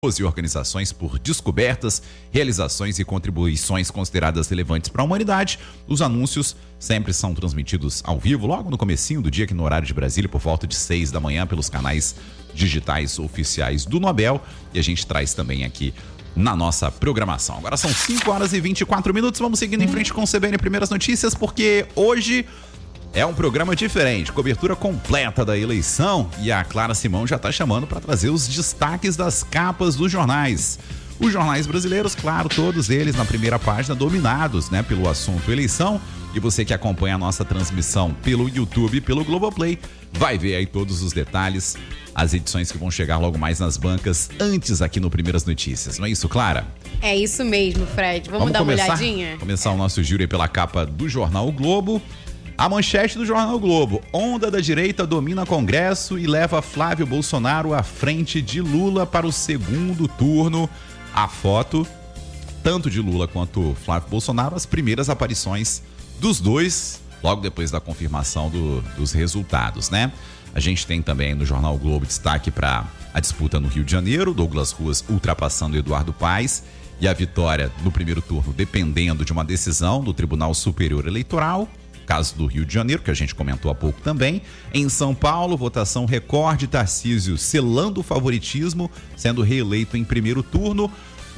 e organizações por descobertas, realizações e contribuições consideradas relevantes para a humanidade. Os anúncios sempre são transmitidos ao vivo, logo no comecinho do dia, aqui no horário de Brasília, por volta de 6 da manhã, pelos canais digitais oficiais do Nobel. E a gente traz também aqui na nossa programação. Agora são 5 horas e 24 minutos. Vamos seguindo em frente com o CBN Primeiras Notícias, porque hoje é um programa diferente, cobertura completa da eleição, e a Clara Simão já está chamando para trazer os destaques das capas dos jornais. Os jornais brasileiros, claro, todos eles na primeira página dominados, pelo assunto eleição. E você que acompanha a nossa transmissão pelo YouTube e pelo Globoplay, vai ver aí todos os detalhes, as edições que vão chegar logo mais nas bancas, antes aqui no Primeiras Notícias. Não é isso, Clara? É isso mesmo, Fred. Vamos dar uma olhadinha? Começar o nosso giro aí pela capa do jornal O Globo. A manchete do jornal O Globo: onda da direita domina Congresso e leva Flávio Bolsonaro à frente de Lula para o segundo turno. A foto, tanto de Lula quanto Flávio Bolsonaro, as primeiras aparições dos dois, logo depois da confirmação dos resultados, A gente tem também no jornal O Globo destaque para a disputa no Rio de Janeiro, Douglas Ruas ultrapassando Eduardo Paes, e a vitória no primeiro turno dependendo de uma decisão do Tribunal Superior Eleitoral. Caso do Rio de Janeiro, que a gente comentou há pouco também. Em São Paulo, votação recorde, Tarcísio selando o favoritismo, sendo reeleito em primeiro turno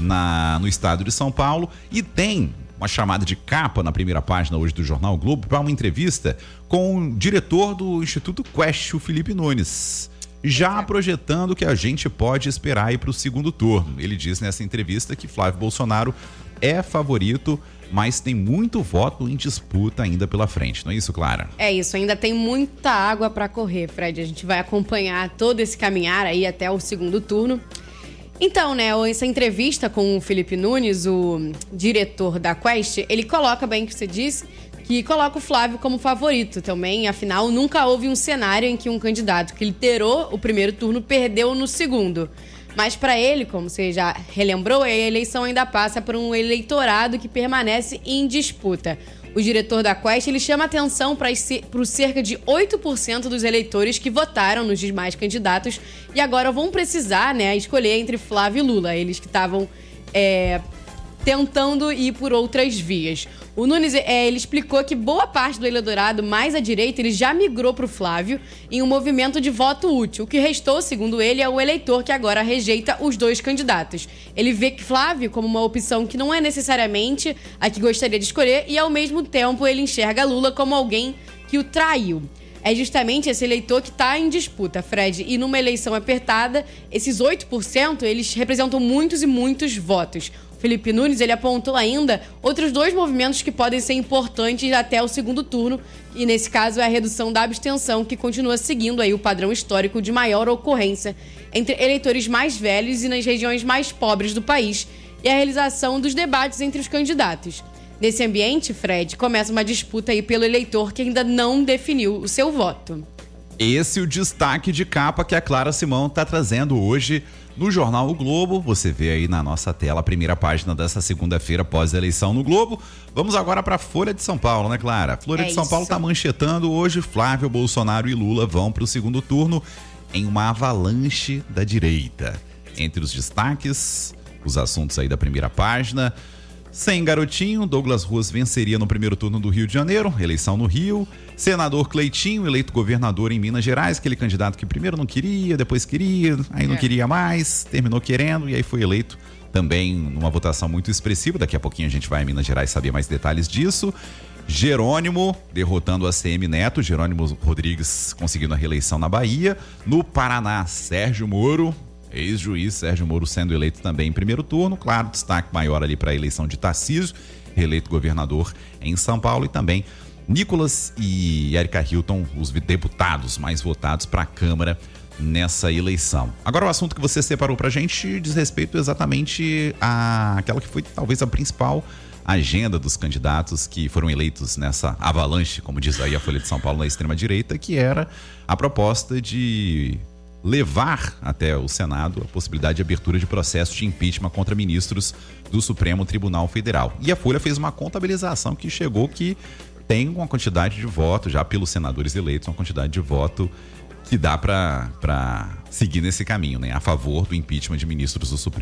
no estado de São Paulo. E tem uma chamada de capa na primeira página hoje do jornal o Globo para uma entrevista com o diretor do Instituto Quest, o Felipe Nunes, já projetando o que a gente pode esperar aí para o segundo turno. Ele diz nessa entrevista que Flávio Bolsonaro é favorito, mas tem muito voto em disputa ainda pela frente, não é isso, Clara? É isso, ainda tem muita água para correr, Fred. A gente vai acompanhar todo esse caminhar aí até o segundo turno. Então, essa entrevista com o Felipe Nunes, o diretor da Quest, ele coloca bem o que você disse, que coloca o Flávio como favorito também. Afinal, nunca houve um cenário em que um candidato que liderou o primeiro turno perdeu no segundo. Mas para ele, como você já relembrou, a eleição ainda passa por um eleitorado que permanece em disputa. O diretor da Quest, ele chama atenção para os cerca de 8% dos eleitores que votaram nos demais candidatos e agora vão precisar, escolher entre Flávio e Lula, eles que estavam tentando ir por outras vias. O Nunes, ele explicou que boa parte do eleitorado mais à direita, ele já migrou para o Flávio em um movimento de voto útil. O que restou, segundo ele, é o eleitor que agora rejeita os dois candidatos. Ele vê que Flávio como uma opção que não é necessariamente a que gostaria de escolher e, ao mesmo tempo, ele enxerga Lula como alguém que o traiu. É justamente esse eleitor que está em disputa, Fred. E numa eleição apertada, esses 8%, eles representam muitos e muitos votos. Felipe Nunes, ele apontou ainda outros dois movimentos que podem ser importantes até o segundo turno, e nesse caso é a redução da abstenção, que continua seguindo aí o padrão histórico de maior ocorrência entre eleitores mais velhos e nas regiões mais pobres do país, e a realização dos debates entre os candidatos. Nesse ambiente, Fred, começa uma disputa aí pelo eleitor que ainda não definiu o seu voto. Esse é o destaque de capa que a Clara Simão está trazendo hoje no jornal O Globo. Você vê aí na nossa tela a primeira página dessa segunda-feira pós-eleição no Globo. Vamos agora para a Folha de São Paulo, Clara? Folha de São Paulo está manchetando hoje: Flávio Bolsonaro e Lula vão para o segundo turno em uma avalanche da direita. Entre os destaques, os assuntos aí da primeira página: sem garotinho, Douglas Ruas venceria no primeiro turno do Rio de Janeiro, eleição no Rio. Senador Cleitinho, eleito governador em Minas Gerais, aquele candidato que primeiro não queria, depois queria, aí não queria mais, terminou querendo e aí foi eleito também numa votação muito expressiva. Daqui a pouquinho a gente vai em Minas Gerais saber mais detalhes disso. Jerônimo derrotando a ACM Neto, Jerônimo Rodrigues conseguindo a reeleição na Bahia. No Paraná, Sérgio Moro, ex-juiz Sérgio Moro sendo eleito também em primeiro turno. Claro, destaque maior ali para a eleição de Tarcísio, reeleito governador em São Paulo. E também Nicolas e Erika Hilton, os deputados mais votados para a Câmara nessa eleição. Agora, o assunto que você separou para a gente diz respeito exatamente àquela que foi talvez a principal agenda dos candidatos que foram eleitos nessa avalanche, como diz aí a Folha de São Paulo, na extrema-direita, que era a proposta de levar até o Senado a possibilidade de abertura de processo de impeachment contra ministros do Supremo Tribunal Federal. E a Folha fez uma contabilização que chegou que tem uma quantidade de voto, já pelos senadores eleitos, uma quantidade de voto que dá para seguir nesse caminho, né? A favor do impeachment de ministros do Supremo.